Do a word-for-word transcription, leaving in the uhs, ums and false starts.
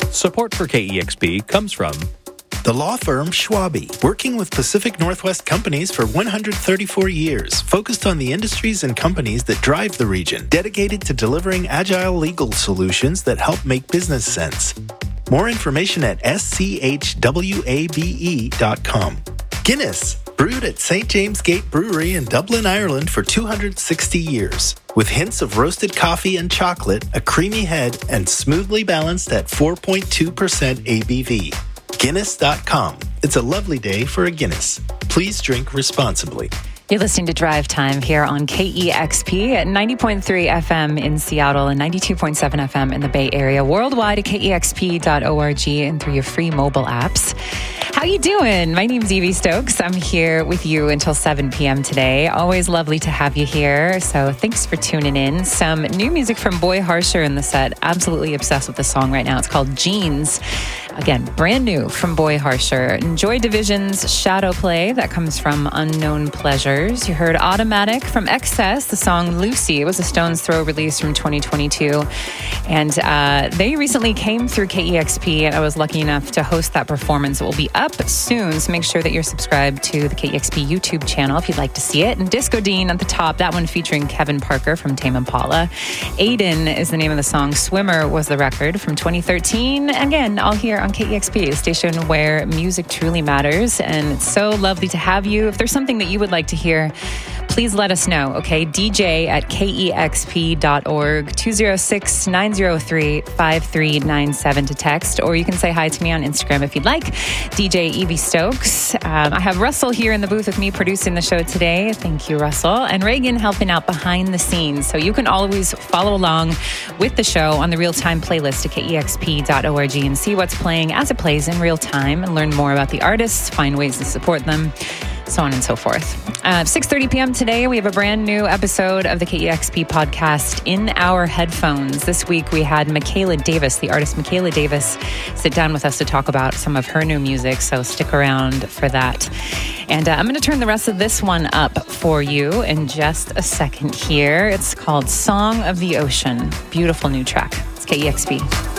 Support for K E X P comes from the law firm Schwabe, working with Pacific Northwest companies for one hundred thirty-four years, focused on the industries and companies that drive the region, dedicated to delivering agile legal solutions that help make business sense. More information at s c h w a b e dot com. Guinness, brewed at Saint James Gate Brewery in Dublin, Ireland for two hundred sixty years. With hints of roasted coffee and chocolate, a creamy head, and smoothly balanced at four point two percent A B V. Guinness dot com. It's a lovely day for a Guinness. Please drink responsibly. You're listening to Drive Time here on K E X P at ninety point three F M in Seattle and ninety-two point seven F M in the Bay Area. Worldwide at K E X P dot org and through your free mobile apps. How you doing? My name's Evie Stokes. I'm here with you until seven p.m. today. Always lovely to have you here. So thanks for tuning in. Some new music from Boy Harsher in the set. Absolutely obsessed with the song right now. It's called Jeans. Again, brand new from Boy Harsher. Enjoy Division's Shadow Play. That comes from Unknown Pleasures. You heard Automatic from Excess, the song Lucy. It was a Stone's Throw release from twenty twenty-two. And uh, they recently came through K E X P, and I was lucky enough to host that performance. It will be up soon, so make sure that you're subscribed to the K E X P YouTube channel if you'd like to see it. And Disco Dean at the top, that one featuring Kevin Parker from Tame Impala. Aiden is the name of the song. Swimmer was the record from twenty thirteen. Again, all here on K E X P, a station where music truly matters. And it's so lovely to have you. If there's something that you would like to hear, please let us know, okay? D J at K E X P dot org, two oh six, nine oh three, five three nine seven to text, or you can say hi to me on Instagram if you'd like. D J Evie Stokes. Um, I have Russell here in the booth with me producing the show today. Thank you, Russell. And Reagan helping out behind the scenes. So you can always follow along with the show on the real-time playlist at K E X P dot org and see what's playing as it plays in real time and learn more about the artists, find ways to support them, so on and so forth. Uh, six thirty p.m. today, we have a brand new episode of the K E X P podcast in our headphones. This week, we had Michaela Davis, the artist Michaela Davis, sit down with us to talk about some of her new music, so stick around for that. And uh, I'm going to turn the rest of this one up for you in just a second here. It's called Song of the Ocean. Beautiful new track. It's K E X P.